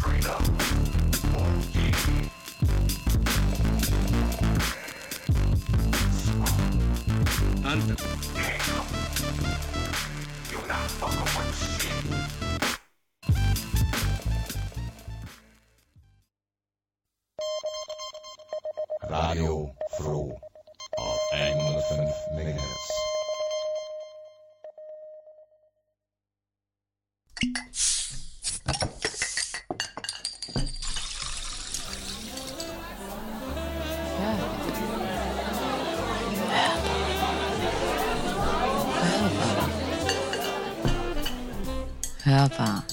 Radio Froh auf 105 MHz. Hörbar.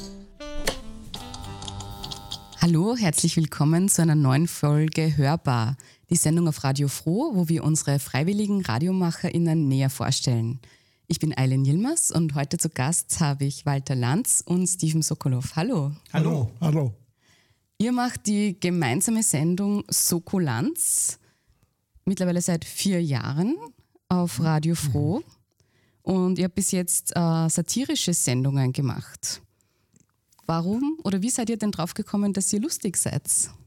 Hallo, herzlich willkommen zu einer neuen Folge Hörbar, die Sendung auf Radio Froh, wo wir unsere freiwilligen RadiomacherInnen näher vorstellen. Ich bin Eileen Yilmaz und heute zu Gast habe ich Walter Lanz und Steven Sokolow. Hallo. Hallo. Hallo. Ihr macht die gemeinsame Sendung Sokolanz, mittlerweile seit 4 Jahren auf Radio Froh. Und ihr habt bis jetzt satirische Sendungen gemacht. Warum oder wie seid ihr denn drauf gekommen, dass ihr lustig seid?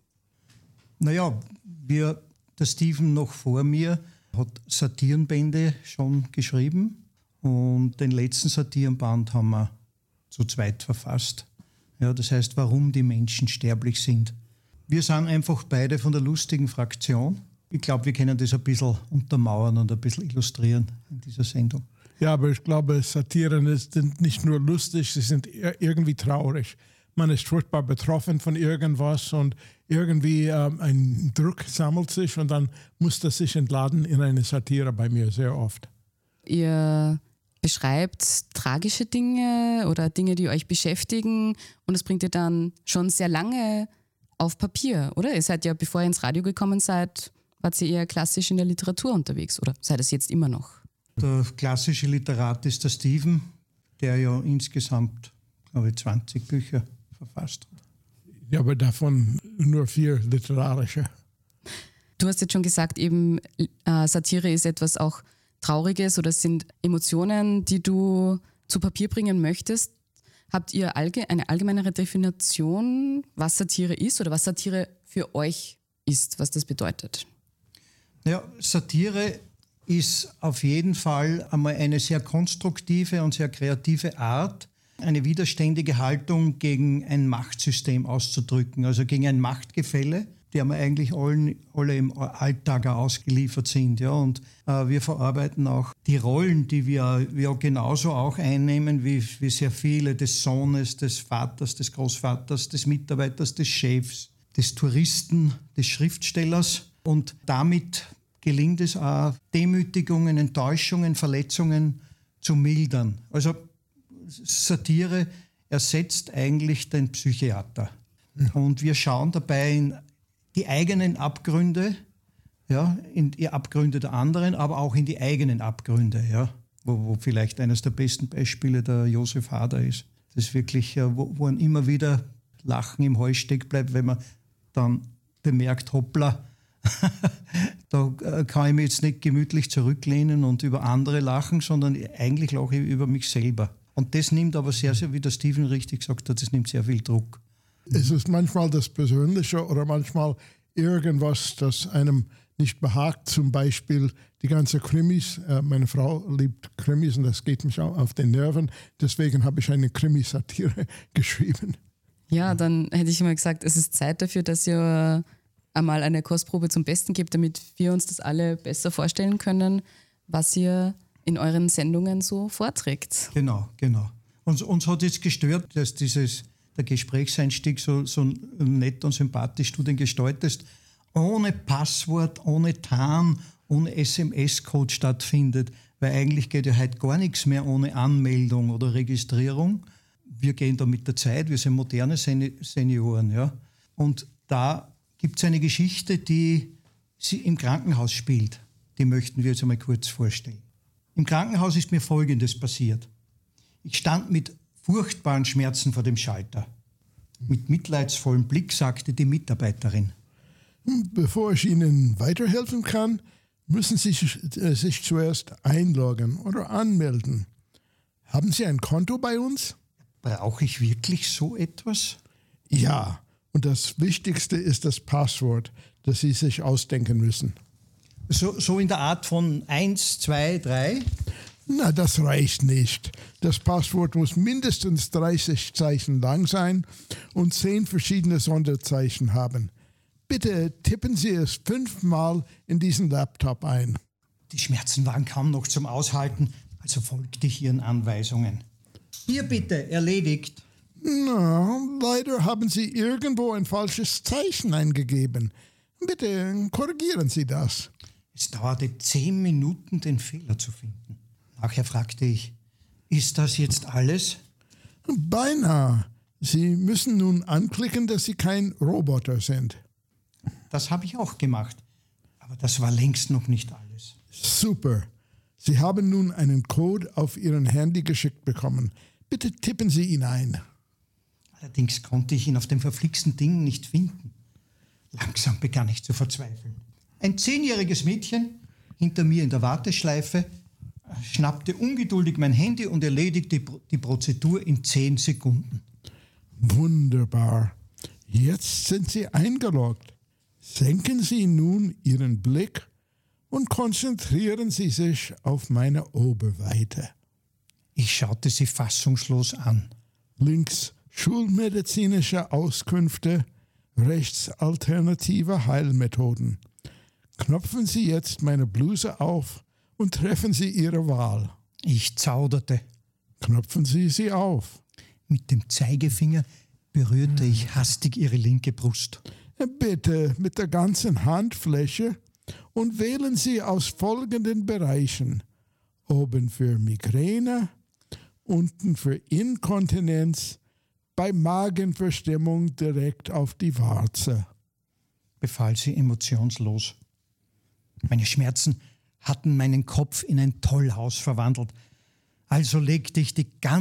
Naja, der Steven noch vor mir hat Satirenbände schon geschrieben und den letzten Satirenband haben wir zu zweit verfasst. Ja, das heißt, warum die Menschen sterblich sind. Wir sind einfach beide von der lustigen Fraktion. Ich glaube, wir können das ein bisschen untermauern und ein bisschen illustrieren in dieser Sendung. Ja, aber ich glaube, Satiren sind nicht nur lustig, sie sind irgendwie traurig. Man ist furchtbar betroffen von irgendwas und irgendwie ein Druck sammelt sich und dann muss das sich entladen in eine Satire bei mir sehr oft. Ihr beschreibt tragische Dinge oder Dinge, die euch beschäftigen und das bringt ihr dann schon sehr lange auf Papier, oder? Ihr seid ja, bevor ihr ins Radio gekommen seid, wart ihr eher klassisch in der Literatur unterwegs oder seid es jetzt immer noch? Der klassische Literat ist der Steven, der ja insgesamt, glaube ich, 20 Bücher verfasst hat. Ja, aber davon nur 4 literarische. Du hast jetzt schon gesagt, eben Satire ist etwas auch Trauriges oder es sind Emotionen, die du zu Papier bringen möchtest. Habt ihr eine allgemeinere Definition, was Satire ist oder was Satire für euch ist, was das bedeutet? Ja, Satire ist auf jeden Fall einmal eine sehr konstruktive und sehr kreative Art, eine widerständige Haltung gegen ein Machtsystem auszudrücken, also gegen ein Machtgefälle, der wir eigentlich alle im Alltag auch ausgeliefert sind. Ja. Und wir verarbeiten auch die Rollen, die wir genauso auch einnehmen wie sehr viele, des Sohnes, des Vaters, des Großvaters, des Mitarbeiters, des Chefs, des Touristen, des Schriftstellers. Und damit gelingt es auch, Demütigungen, Enttäuschungen, Verletzungen zu mildern. Also Satire ersetzt eigentlich den Psychiater. Und wir schauen dabei in die eigenen Abgründe, ja, in die Abgründe der anderen, aber auch in die eigenen Abgründe, ja, wo vielleicht eines der besten Beispiele der Josef Hader ist. Das ist wirklich, wo einem immer wieder Lachen im Hals stecken bleibt, wenn man dann bemerkt, hoppla, da kann ich mich jetzt nicht gemütlich zurücklehnen und über andere lachen, sondern eigentlich lache ich über mich selber. Und das nimmt aber sehr, sehr, wie der Steven richtig gesagt hat, das nimmt sehr viel Druck. Es ist manchmal das Persönliche oder manchmal irgendwas, das einem nicht behagt. Zum Beispiel die ganzen Krimis. Meine Frau liebt Krimis und das geht mich auch auf den Nerven. Deswegen habe ich eine Krimisatire geschrieben. Ja, dann hätte ich immer gesagt, es ist Zeit dafür, dass ihr einmal eine Kostprobe zum Besten gibt, damit wir uns das alle besser vorstellen können, was ihr in euren Sendungen so vorträgt. Genau. Uns hat jetzt gestört, dass der Gesprächseinstieg so nett und sympathisch du den gestaltest, ohne Passwort, ohne TAN, ohne SMS-Code stattfindet, weil eigentlich geht ja heute gar nichts mehr ohne Anmeldung oder Registrierung. Wir gehen da mit der Zeit, wir sind moderne Senioren. Ja? Und da gibt es eine Geschichte, die sie im Krankenhaus spielt. Die möchten wir jetzt einmal kurz vorstellen. Im Krankenhaus ist mir Folgendes passiert. Ich stand mit furchtbaren Schmerzen vor dem Schalter. Mit mitleidsvollem Blick sagte die Mitarbeiterin: Bevor ich Ihnen weiterhelfen kann, müssen Sie sich zuerst einloggen oder anmelden. Haben Sie ein Konto bei uns? Brauche ich wirklich so etwas? Ja, Und das Wichtigste ist das Passwort, das Sie sich ausdenken müssen. So in der Art von 1, 2, 3? Na, das reicht nicht. Das Passwort muss mindestens 30 Zeichen lang sein und 10 verschiedene Sonderzeichen haben. Bitte tippen Sie es 5-mal in diesen Laptop ein. Die Schmerzen waren kaum noch zum Aushalten, also folgte ich Ihren Anweisungen. Hier bitte, erledigt. Na, leider haben Sie irgendwo ein falsches Zeichen eingegeben. Bitte korrigieren Sie das. Es dauerte 10 Minuten, den Fehler zu finden. Nachher fragte ich, ist das jetzt alles? Beinahe. Sie müssen nun anklicken, dass Sie kein Roboter sind. Das habe ich auch gemacht. Aber das war längst noch nicht alles. Super. Sie haben nun einen Code auf Ihren Handy geschickt bekommen. Bitte tippen Sie ihn ein. Allerdings konnte ich ihn auf dem verflixten Ding nicht finden. Langsam begann ich zu verzweifeln. Ein 10-jähriges Mädchen hinter mir in der Warteschleife schnappte ungeduldig mein Handy und erledigte die Prozedur in 10 Sekunden. Wunderbar. Jetzt sind Sie eingeloggt. Senken Sie nun Ihren Blick und konzentrieren Sie sich auf meine Oberweite. Ich schaute sie fassungslos an. Links schulmedizinische Auskünfte, rechts alternative Heilmethoden. Knöpfen Sie jetzt meine Bluse auf und treffen Sie Ihre Wahl. Ich zauderte. Knöpfen Sie sie auf. Mit dem Zeigefinger berührte ich hastig ihre linke Brust. Bitte mit der ganzen Handfläche und wählen Sie aus folgenden Bereichen. Oben für Migräne, unten für Inkontinenz, bei Magenverstimmung direkt auf die Warze, Befahl sie emotionslos. Meine Schmerzen hatten meinen Kopf in ein Tollhaus verwandelt. Also legte ich die ganze